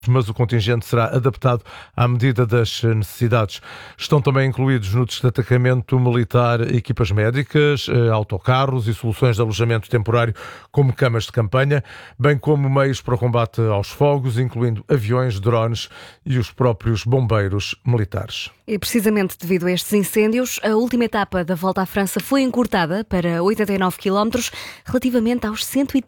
mas o contingente será adaptado à medida das necessidades. Estão também incluídos no destacamento militar equipas médicas, autocarros e soluções de alojamento temporário, como camas de campanha, bem como meios para o combate aos fogos, incluindo aviões, drones e os próprios bombeiros militares. E precisamente devido a estes incêndios, a última etapa da Volta à França foi encurtada para 89 km, relativamente aos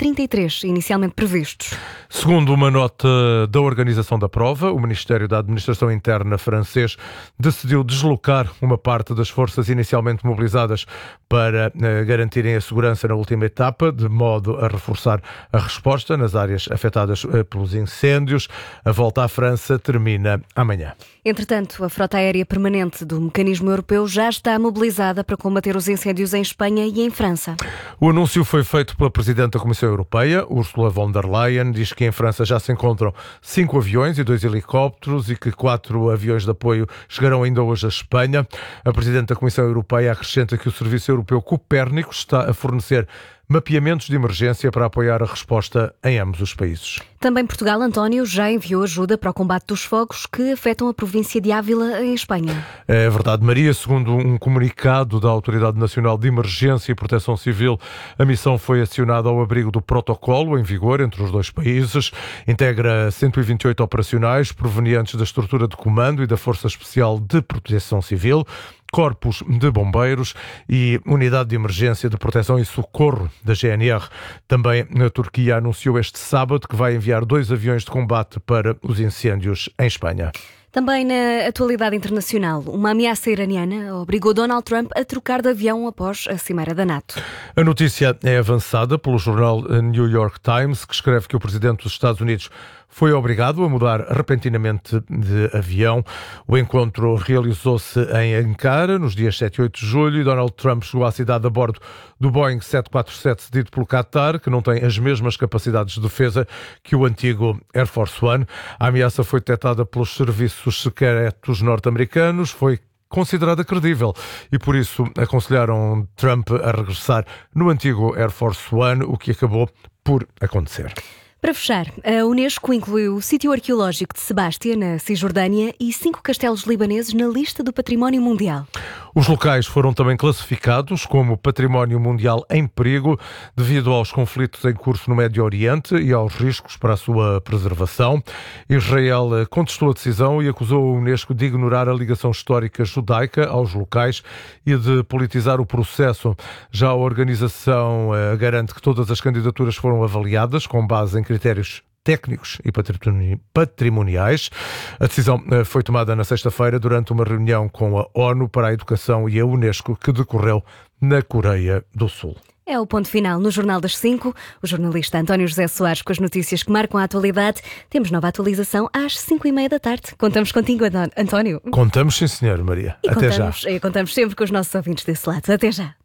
133 inicialmente previstos. Segundo uma nota da organização da prova, o Ministério da Administração Interna francês decidiu deslocar uma parte das forças inicialmente mobilizadas para garantirem a segurança na última etapa, de modo a reforçar a resposta nas áreas afetadas pelos incêndios. A Volta à França termina amanhã. Entretanto, a frota aérea permanente do Mecanismo Europeu já está mobilizada para combater os incêndios em Espanha e em França. O anúncio foi feito pela Presidente da Comissão Europeia, Ursula von der Leyen. Diz que em França já se encontram 5 aviões e 2 helicópteros e que 4 aviões de apoio chegarão ainda hoje à Espanha. A Presidente da Comissão Europeia acrescenta que o Serviço Europeu Copérnico está a fornecer mapeamentos de emergência para apoiar a resposta em ambos os países. Também Portugal, António, já enviou ajuda para o combate dos fogos que afetam a província de Ávila, em Espanha. É verdade, Maria. Segundo um comunicado da Autoridade Nacional de Emergência e Proteção Civil, a missão foi acionada ao abrigo do protocolo em vigor entre os dois países. Integra 128 operacionais provenientes da estrutura de comando e da Força Especial de Proteção Civil, corpos de bombeiros e unidade de emergência de proteção e socorro da GNR. Também a Turquia anunciou este sábado que vai enviar 2 aviões de combate para os incêndios em Espanha. Também na atualidade internacional, uma ameaça iraniana obrigou Donald Trump a trocar de avião após a cimeira da NATO. A notícia é avançada pelo jornal New York Times, que escreve que o presidente dos Estados Unidos foi obrigado a mudar repentinamente de avião. O encontro realizou-se em Ankara, nos dias 7 e 8 de julho, e Donald Trump chegou à cidade a bordo do Boeing 747 cedido pelo Qatar, que não tem as mesmas capacidades de defesa que o antigo Air Force One. A ameaça foi detectada pelos serviços secretos norte-americanos, foi considerada credível e por isso aconselharam Trump a regressar no antigo Air Force One, o que acabou por acontecer. Para fechar, a Unesco incluiu o sítio arqueológico de Sebástia, na Cisjordânia, e 5 castelos libaneses na lista do Património Mundial. Os locais foram também classificados como Património Mundial em perigo devido aos conflitos em curso no Médio Oriente e aos riscos para a sua preservação. Israel contestou a decisão e acusou a Unesco de ignorar a ligação histórica judaica aos locais e de politizar o processo. Já a organização garante que todas as candidaturas foram avaliadas com base em critérios técnicos e patrimoniais. A decisão foi tomada na sexta-feira durante uma reunião com a ONU para a Educação e a Unesco que decorreu na Coreia do Sul. É o ponto final no Jornal das 5. O jornalista António José Soares com as notícias que marcam a atualidade. Temos nova atualização às 5:30 da tarde. Contamos contigo, António. Contamos, sim, senhor, Maria. E Até contamos, já. Contamos sempre com os nossos ouvintes desse lado. Até já.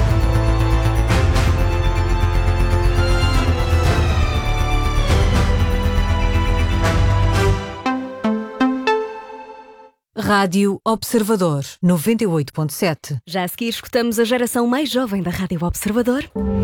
Rádio Observador 98.7. Já a seguir escutamos a geração mais jovem da Rádio Observador.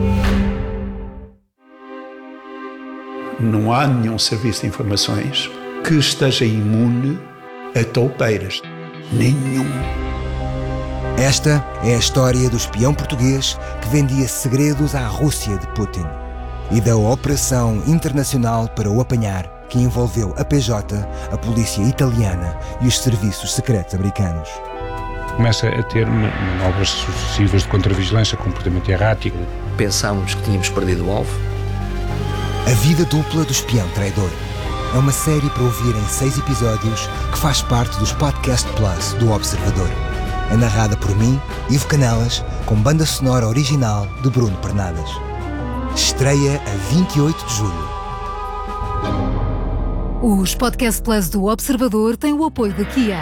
Não há nenhum serviço de informações que esteja imune a toupeiras. Nenhum. Esta é a história do espião português que vendia segredos à Rússia de Putin e da operação internacional para o apanhar, que envolveu a PJ, a polícia italiana e os serviços secretos americanos. Começa a ter manobras sucessivas de contravigilância, comportamento errático. Pensámos que tínhamos perdido o alvo. A vida dupla do espião traidor. É uma série para ouvir em 6 episódios que faz parte dos Podcast Plus do Observador. É narrada por mim, Ivo Canelas, com banda sonora original de Bruno Pernadas. Estreia a 28 de julho. Os Podcast Plus do Observador têm o apoio da Kia.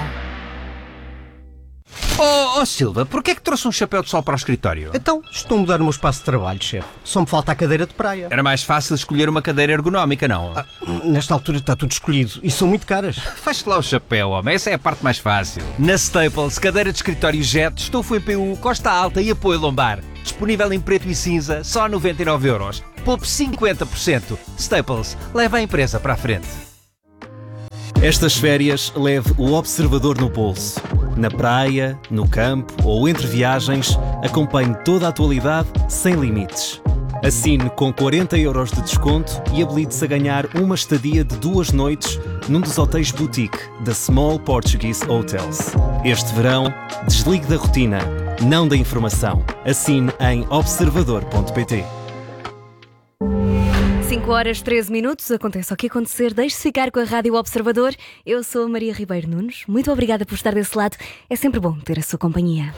Oh Silva, porquê é que trouxe um chapéu de sol para o escritório? Então, estou a mudar o meu espaço de trabalho, chefe. Só me falta a cadeira de praia. Era mais fácil escolher uma cadeira ergonómica, não? Nesta altura está tudo escolhido e são muito caras. Faz-te lá o chapéu, homem. Essa é a parte mais fácil. Na Staples, cadeira de escritório Jet, estofo em PU, costa alta e apoio lombar. Disponível em preto e cinza, só 99€. Poupe 50%. Staples, leva a empresa para a frente. Estas férias, leve o Observador no bolso. Na praia, no campo ou entre viagens, acompanhe toda a atualidade sem limites. Assine com 40 € de desconto e habilite-se a ganhar uma estadia de 2 noites num dos hotéis boutique da Small Portuguese Hotels. Este verão, desligue da rotina, não da informação. Assine em observador.pt. 5h13, acontece o que acontecer, deixe-se ficar com a Rádio Observador. Eu sou a Maria Ribeiro Nunes, muito obrigada por estar desse lado, é sempre bom ter a sua companhia.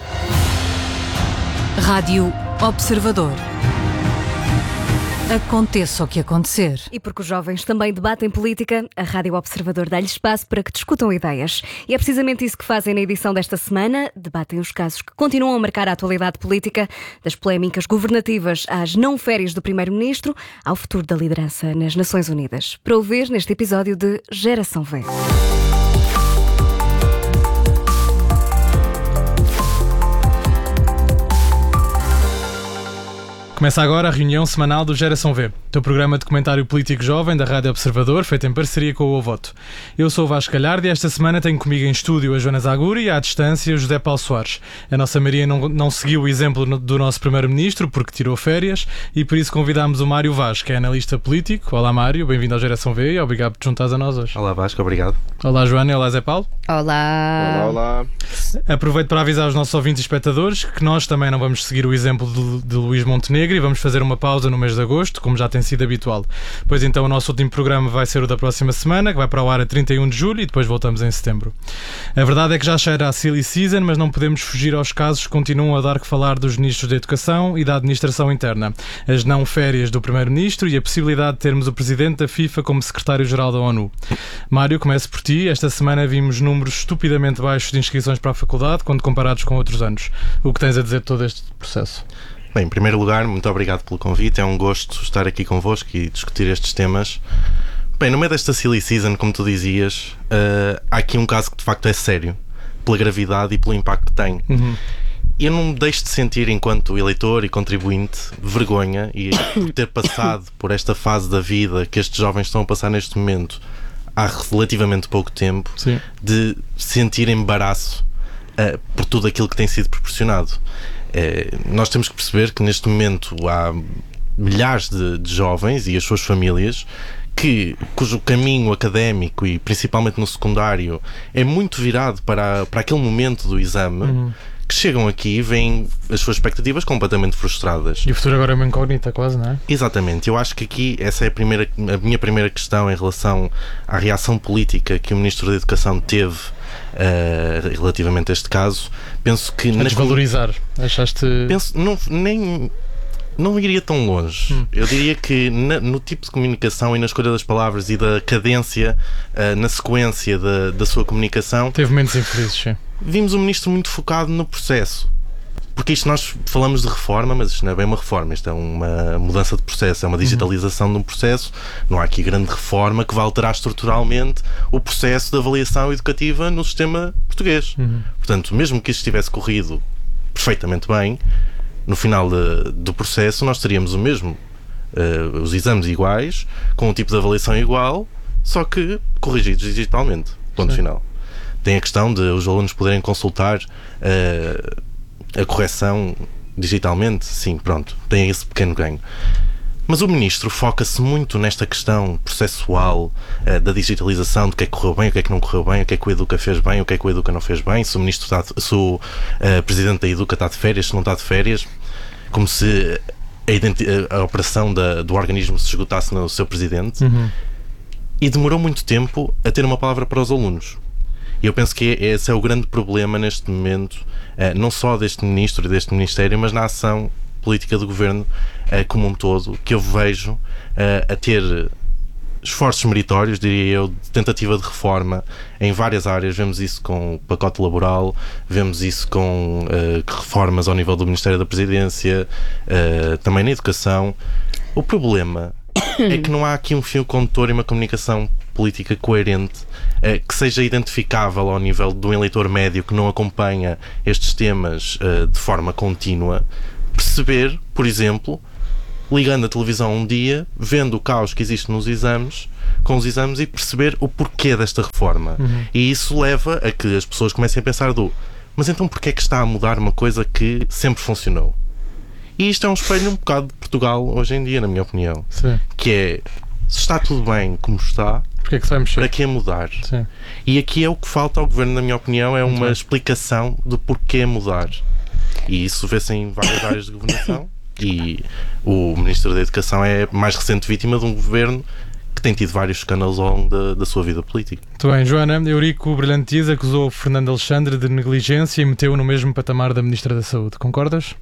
Rádio Observador. Aconteça o que acontecer. E porque os jovens também debatem política, a Rádio Observador dá-lhe espaço para que discutam ideias. E é precisamente isso que fazem na edição desta semana. Debatem os casos que continuam a marcar a atualidade política, das polémicas governativas às não férias do Primeiro-Ministro, ao futuro da liderança nas Nações Unidas. Para ouvir neste episódio de Geração V. Começa agora a reunião semanal do Geração V, teu programa de comentário político jovem da Rádio Observador, feito em parceria com o Ovoto. Eu sou o Vasco Galhardo e esta semana tenho comigo em estúdio a Joana Zaguri e à distância o José Paulo Soares. A nossa Maria não seguiu o exemplo do nosso Primeiro-Ministro porque tirou férias e por isso convidámos o Mário Vaz, que é analista político. Olá Mário, bem-vindo ao Geração V e obrigado por te juntares a nós hoje. Olá Vasco, obrigado. Olá Joana e olá Zé Paulo. Olá. Olá. Aproveito para avisar os nossos ouvintes e espectadores que nós também não vamos seguir o exemplo de Luís Montenegro e vamos fazer uma pausa no mês de agosto, como já tem sido habitual. Pois então o nosso último programa vai ser o da próxima semana, que vai para o ar a 31 de julho e depois voltamos em setembro. A verdade é que já cheira a silly season, mas não podemos fugir aos casos que continuam a dar que falar dos ministros da Educação e da Administração Interna, as não férias do Primeiro-Ministro e a possibilidade de termos o Presidente da FIFA como Secretário-Geral da ONU. Mário, começo por ti. Esta semana vimos números estupidamente baixos de inscrições para a faculdade quando comparados com outros anos. O que tens a dizer de todo este processo? Bem, em primeiro lugar, muito obrigado pelo convite. É um gosto estar aqui convosco e discutir estes temas. Bem, no meio desta silly season, como tu dizias, há aqui um caso que de facto é sério, pela gravidade e pelo impacto que tem. Eu não me deixo de sentir, enquanto eleitor e contribuinte, vergonha e por ter passado por esta fase da vida que estes jovens estão a passar neste momento há relativamente pouco tempo, Sim. de sentir embaraço por tudo aquilo que tem sido proporcionado. Nós temos que perceber que neste momento há milhares de jovens e as suas famílias cujo caminho académico e principalmente no secundário é muito virado para aquele momento do exame, que chegam aqui e veem as suas expectativas completamente frustradas. E o futuro agora é uma incógnita quase, não é? Exatamente. Eu acho que aqui essa é a minha primeira questão em relação à reação política que o Ministro da Educação teve relativamente a este caso. Penso que... A desvalorizar. Achaste... Penso, não iria tão longe. Eu diria que no tipo de comunicação e na escolha das palavras e da cadência, na sequência da sua comunicação... Teve momentos infelizes, sim. Vimos o Ministro muito focado no processo. Porque isto nós falamos de reforma, mas isto não é bem uma reforma, isto é uma mudança de processo, é uma digitalização de um processo. Não há aqui grande reforma que vai alterar estruturalmente o processo de avaliação educativa no sistema português. Portanto, mesmo que isto tivesse corrido perfeitamente bem, no final do processo nós teríamos o mesmo, os exames iguais, com um tipo de avaliação igual, só que corrigidos digitalmente. Ponto final. Tem a questão de os alunos poderem consultar a correção digitalmente, sim, pronto, tem esse pequeno ganho. Mas o Ministro foca-se muito nesta questão processual da digitalização, do que é que correu bem, o que é que não correu bem, o que é que o Educa fez bem, o que é que o Educa não fez bem, se o Presidente da Educa está de férias, se não está de férias, como se a operação do organismo se esgotasse no seu Presidente. E demorou muito tempo a ter uma palavra para os alunos. E eu penso que esse é o grande problema neste momento, não só deste Ministro e deste Ministério, mas na ação política do Governo como um todo, que eu vejo a ter esforços meritórios, diria eu, de tentativa de reforma em várias áreas. Vemos isso com o pacote laboral, vemos isso com reformas ao nível do Ministério da Presidência, também na educação. O problema é que não há aqui um fio condutor e uma comunicação política coerente que seja identificável ao nível do eleitor médio que não acompanha estes temas de forma contínua, perceber, por exemplo, ligando a televisão um dia, vendo o caos que existe nos exames, com os exames, e perceber o porquê desta reforma. E isso leva a que as pessoas comecem a pensar mas então porquê é que está a mudar uma coisa que sempre funcionou? E isto é um espelho um bocado de Portugal hoje em dia, na minha opinião. Sim. Que é, se está tudo bem como está, porque é que se vai mexer? Para que mudar? Sim. E aqui é o que falta ao Governo, na minha opinião, é uma explicação do porquê mudar. E isso vê-se em várias áreas de governação. E o Ministro da Educação é a mais recente vítima de um governo que tem tido vários escândalos ao longo da sua vida política. Muito bem, Joana. Eurico Brilhantes acusou Fernando Alexandre de negligência e meteu-o no mesmo patamar da Ministra da Saúde. Concordas?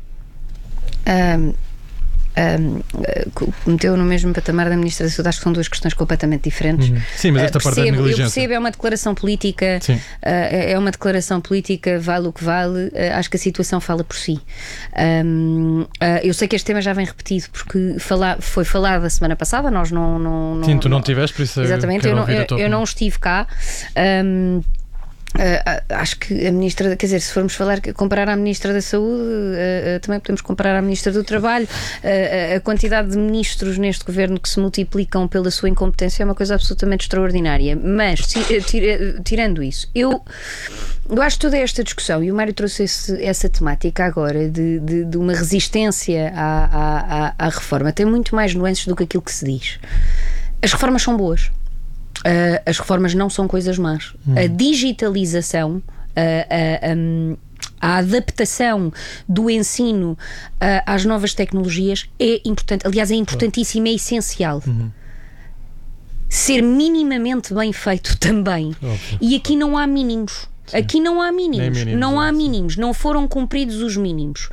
Meteu no mesmo patamar da Ministra da Saúde. Acho que são duas questões completamente diferentes. Sim, mas esta parte da negligência. Eu percebo, é uma declaração política. É uma declaração política, vale o que vale. Acho que a situação fala por si. Eu sei que este tema já vem repetido porque foi falado a semana passada. Nós não Sim, tu não tiveste, por isso. Exatamente, eu não estive cá. Acho que a Ministra, quer dizer, se formos comparar à Ministra da Saúde, também podemos comparar à Ministra do Trabalho. A quantidade de ministros neste governo que se multiplicam pela sua incompetência é uma coisa absolutamente extraordinária. Mas, tirando isso, eu acho que toda esta discussão, e o Mário trouxe essa temática agora de uma resistência à reforma, tem muito mais nuances do que aquilo que se diz. As reformas são boas. As reformas não são coisas más. A digitalização, a adaptação do ensino às novas tecnologias é importante. Aliás, é importantíssimo, é essencial. Ser minimamente bem feito também. E aqui não há mínimos. Aqui não há mínimos. Não há mínimos. Não foram cumpridos os mínimos.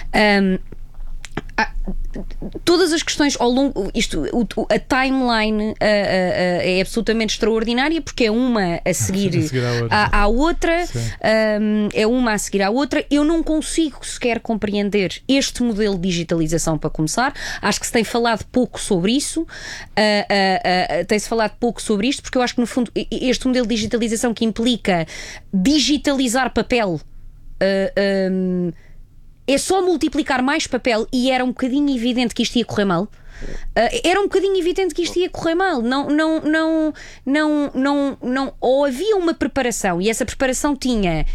Todas as questões ao longo, a timeline é absolutamente extraordinária porque é uma a seguir à outra, é uma a seguir à outra. Eu não consigo sequer compreender este modelo de digitalização, para começar. Acho que se tem falado pouco sobre isso, tem-se falado pouco sobre isto, porque eu acho que no fundo este modelo de digitalização que implica digitalizar papel é só multiplicar mais papel, e era um bocadinho evidente que isto ia correr mal. Era um bocadinho evidente que isto ia correr mal. Ou havia uma preparação, e essa preparação tinha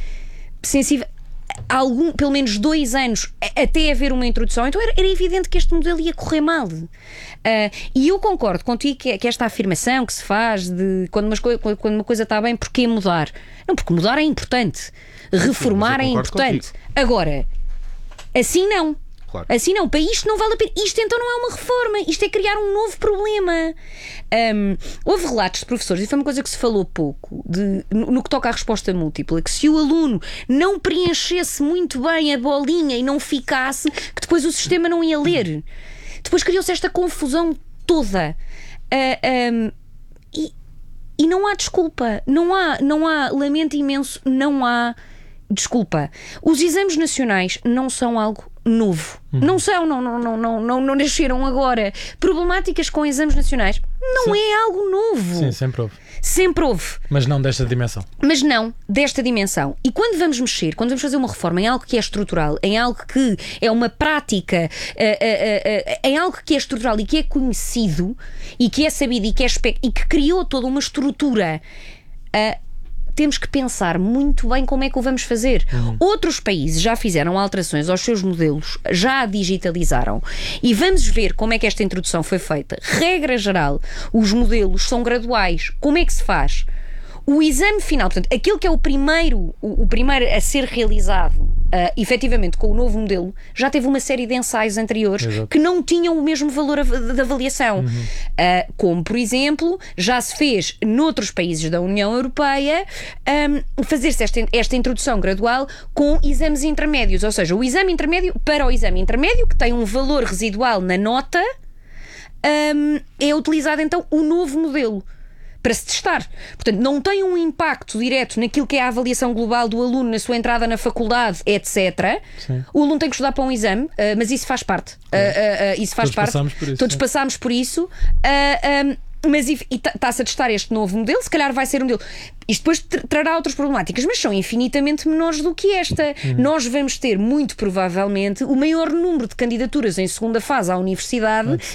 pelo menos 2 anos até haver uma introdução, então era evidente que este modelo ia correr mal. E eu concordo contigo que esta afirmação que se faz de quando uma coisa está bem, porquê mudar? Não, porque mudar é importante, reformar é importante. Agora, assim não. Claro. Assim não, para isto não vale a pena. Isto então não é uma reforma, isto é criar um novo problema. Houve relatos de professores, e foi uma coisa que se falou pouco no que toca à resposta múltipla, que se o aluno não preenchesse muito bem a bolinha e não ficasse, que depois o sistema não ia ler. Depois criou-se esta confusão toda. E não há desculpa, não há, lamento imenso, não há desculpa. Os exames nacionais não são algo novo. Não são, não nasceram agora. Problemáticas com exames nacionais não é algo novo. Sim, sempre houve. Sempre houve. Mas não desta dimensão. Mas não desta dimensão. E quando vamos mexer, quando vamos fazer uma reforma em algo que é estrutural, em algo que é uma prática, em algo que é estrutural e que é conhecido e que é sabido e que criou toda uma estrutura, temos que pensar muito bem como é que o vamos fazer. Outros países já fizeram alterações aos seus modelos, já a digitalizaram, e vamos ver como é que esta introdução foi feita. Regra geral, os modelos são graduais. Como é que se faz? O exame final, portanto, aquilo que é o primeiro a ser realizado, efetivamente com o novo modelo, já teve uma série de ensaios anteriores que não tinham o mesmo valor de avaliação. Como, por exemplo, já se fez noutros países da União Europeia fazer-se esta introdução gradual com exames intermédios, ou seja, o exame intermédio para o exame intermédio, que tem um valor residual na nota, é utilizado então o novo modelo para se testar. Portanto, não tem um impacto direto naquilo que é a avaliação global do aluno na sua entrada na faculdade, etc. Sim. O aluno tem que estudar para um exame, mas isso faz parte. Isso faz parte. Todos passamos por isso. Mas está-se a testar este novo modelo, se calhar vai ser um modelo. Isto depois trará outras problemáticas, mas são infinitamente menores do que esta. Nós vamos ter, muito provavelmente, o maior número de candidaturas em segunda fase à universidade de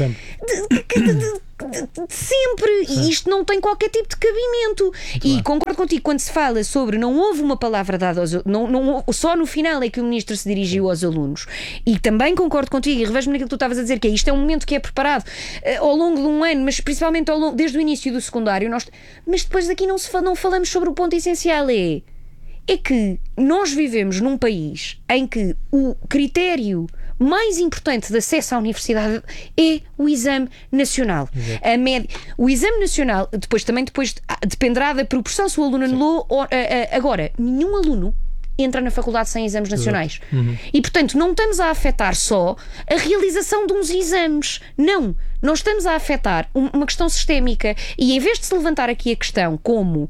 sempre. E isto não tem qualquer tipo de cabimento. E concordo contigo quando se fala sobre não houve uma palavra dada aos alunos, só no final é que o ministro se dirigiu aos alunos. E também concordo contigo e revejo-me naquilo que tu estavas a dizer, que isto é um momento que é preparado ao longo de um ano, mas principalmente desde o início do secundário. Mas depois daqui não falamos sobre o ponto essencial, é que nós vivemos num país em que o critério mais importante de acesso à universidade é o exame nacional. O exame nacional, depois dependerá da proporção se o aluno anulou. Agora, nenhum aluno entra na faculdade sem exames nacionais. E, portanto, não estamos a afetar só a realização de uns exames. Não. Nós estamos a afetar uma questão sistémica. E, em vez de se levantar aqui a questão como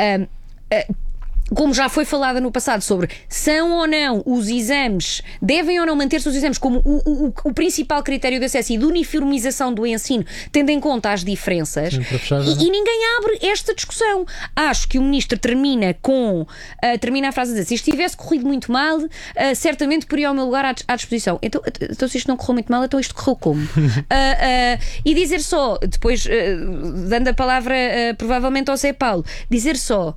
já foi falada no passado, sobre são ou não os exames, devem ou não manter-se os exames como o principal critério de acesso e de uniformização do ensino, tendo em conta as diferenças, e ninguém abre esta discussão. Acho que o ministro termina a frase a dizer: se isto tivesse corrido muito mal, certamente poria o meu lugar à disposição. Então se isto não correu muito mal, então isto correu como? E dizer só, depois dando a palavra provavelmente ao Zé Paulo, dizer só: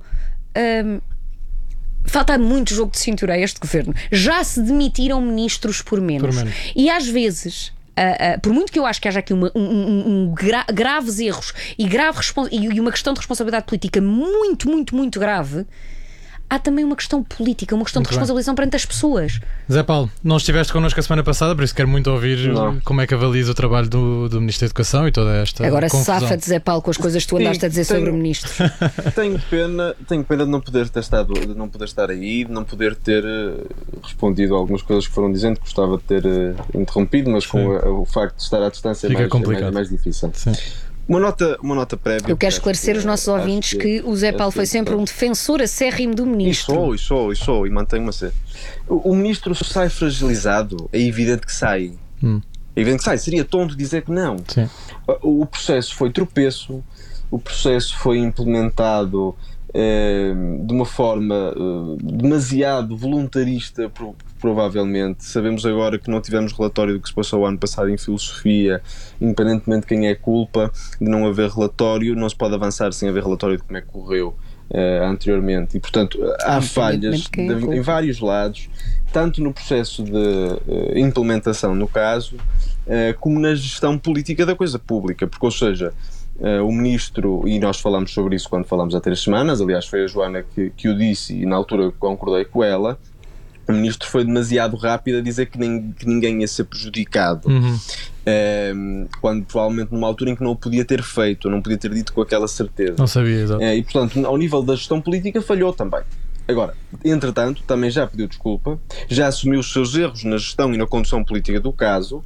falta muito jogo de cintura a este governo. Já se demitiram ministros por menos. E às vezes, por muito que eu acho que haja aqui graves erros e uma questão de responsabilidade política muito, muito, muito grave, há também uma questão política, uma questão de responsabilização perante as pessoas. Zé Paulo, não estiveste connosco a semana passada, por isso quero muito ouvir como é que avalias o trabalho do Ministro da Educação e toda esta Agora confusão. Safa de Zé Paulo com as coisas que tu andaste a dizer sobre o Ministro. Tenho pena de não poder estar aí, de não poder ter respondido a algumas coisas que foram dizendo, gostava de ter interrompido, mas com o facto de estar à distância é mais difícil. Sim. Uma nota prévia. Eu quero esclarecer os nossos ouvintes que o Zé Paulo foi sempre um defensor acérrimo do Ministro. E sou, e mantenho-me a ser. O Ministro sai fragilizado, é evidente que sai. É evidente que sai, seria tonto dizer que não. Sim. O processo foi tropeço, o processo foi implementado de uma forma demasiado voluntarista, provavelmente. Sabemos agora que não tivemos relatório do que se passou o ano passado em filosofia, independentemente de quem é culpa de não haver relatório, não se pode avançar sem haver relatório de como é que correu anteriormente. E, portanto, há falhas em vários lados, tanto no processo de implementação, no caso, como na gestão política da coisa pública, porque, ou seja, o Ministro, e nós falamos sobre isso quando falamos há 3 semanas, aliás foi a Joana que o disse e na altura concordei com ela, o Ministro foi demasiado rápido a dizer que ninguém ia ser prejudicado, quando provavelmente numa altura em que não o podia ter feito, não podia ter dito com aquela certeza. Não sabia, exato. E portanto, ao nível da gestão política falhou também. Agora, entretanto, também já pediu desculpa, já assumiu os seus erros na gestão e na condução política do caso,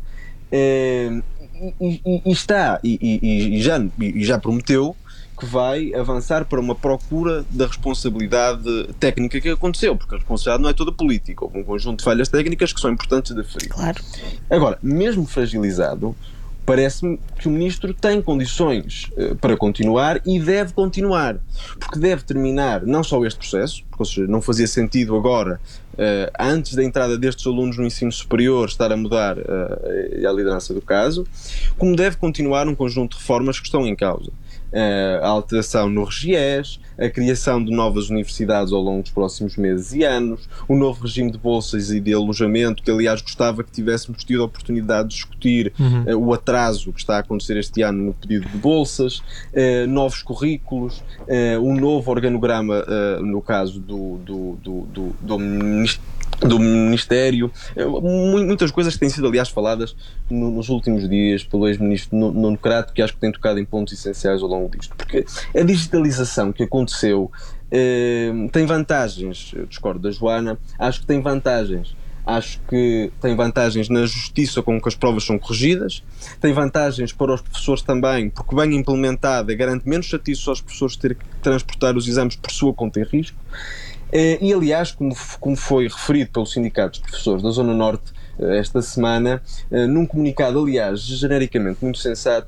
e já prometeu que vai avançar para uma procura da responsabilidade técnica que aconteceu, porque a responsabilidade não é toda política, houve um conjunto de falhas técnicas que são importantes de aferir. Claro. Agora, mesmo fragilizado, parece-me que o Ministro tem condições para continuar e deve continuar, porque deve terminar não só este processo, porque, ou seja, não fazia sentido agora, antes da entrada destes alunos no ensino superior, estar a mudar a liderança do caso, como deve continuar um conjunto de reformas que estão em causa. A alteração no RGES, a criação de novas universidades ao longo dos próximos meses e anos, o novo regime de bolsas e de alojamento, que aliás gostava que tivéssemos tido a oportunidade de discutir o atraso que está a acontecer este ano no pedido de bolsas, novos currículos, um novo organograma no caso do Ministério, muitas coisas que têm sido aliás faladas nos últimos dias pelo ex-ministro Nuno Crato, que acho que tem tocado em pontos essenciais ao longo disto, porque a digitalização que aconteceu tem vantagens. Eu discordo da Joana, acho que tem vantagens. Acho que tem vantagens na justiça com que as provas são corrigidas, tem vantagens para os professores também, porque bem implementada garante menos chatiços aos professores ter que transportar os exames por sua conta e risco. E aliás, como foi referido pelo Sindicato dos Professores da Zona Norte esta semana, num comunicado aliás genericamente muito sensato,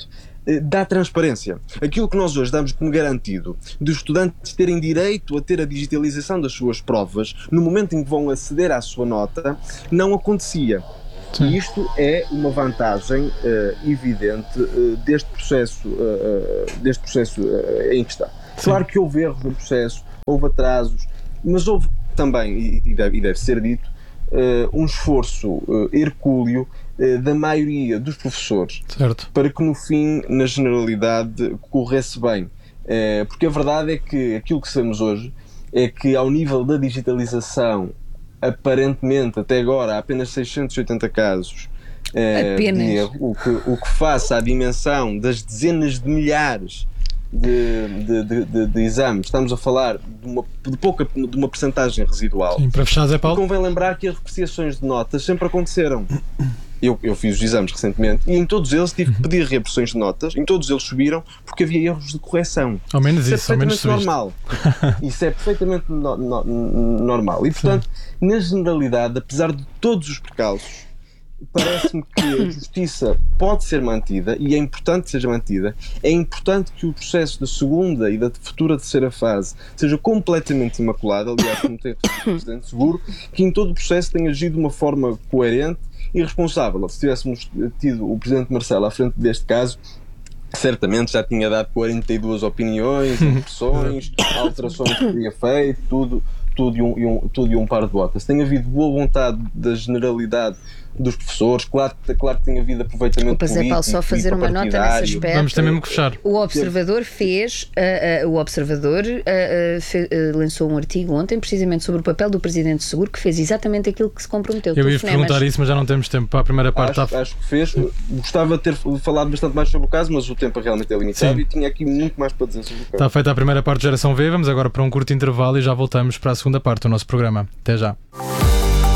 dá transparência. Aquilo que nós hoje damos como garantido dos estudantes terem direito a ter a digitalização das suas provas no momento em que vão aceder à sua nota, não acontecia. Sim. E isto é uma vantagem evidente deste processo em que está. Sim. Claro que houve erros no processo, houve atrasos, mas houve também, e deve ser dito, um esforço hercúleo da maioria dos professores, certo, para que no fim, na generalidade, corresse bem. Porque a verdade é que aquilo que sabemos hoje é que ao nível da digitalização, aparentemente, até agora, há apenas 680 casos de erro, o que face à dimensão das dezenas de milhares de exames. Estamos a falar de uma percentagem residual. Sim, para fechar, Zé Paulo. E convém lembrar que as repreciações de notas sempre aconteceram. Eu fiz os exames recentemente e em todos eles tive que pedir reapreciações de notas, em todos eles subiram porque havia erros de correção. Ao menos isso é perfeitamente normal. Isso é perfeitamente normal. E portanto, na generalidade, apesar de todos os precalços, parece-me que a justiça pode ser mantida e é importante que seja mantida. É importante que o processo da segunda e da futura terceira fase seja completamente imaculado. Aliás, como tem o Presidente Seguro, que em todo o processo tenha agido de uma forma coerente e responsável. Se tivéssemos tido o Presidente Marcelo à frente deste caso, certamente já tinha dado 42 opiniões, impressões, alterações que teria feito, tudo e um par de botas. Tem havido boa vontade da generalidade dos professores, claro que tem havido aproveitamento político. Zé Paulo, só fazer uma nota nesse aspecto. Vamos ter mesmo que fechar. O Observador lançou um artigo ontem, precisamente sobre o papel do Presidente Seguro, que fez exatamente aquilo que se comprometeu. Eu ia perguntar isso, mas já não temos tempo para a primeira parte. Acho que fez. Gostava de ter falado bastante mais sobre o caso, mas o tempo realmente é limitado. Sim. E tinha aqui muito mais para dizer sobre o caso. Está feita a primeira parte de Geração V, vamos agora para um curto intervalo e já voltamos para a segunda parte do nosso programa. Até já.